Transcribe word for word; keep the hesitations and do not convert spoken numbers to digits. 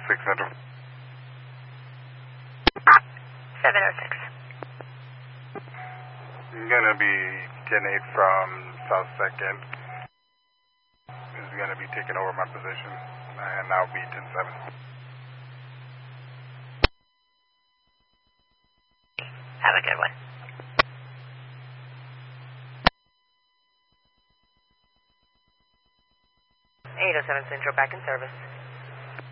six Central. seven oh six. It's going to be ten eight from South second. It's going to be taking over my position, and I'll be ten seven. Have a good one. eight oh seven Central, back in service.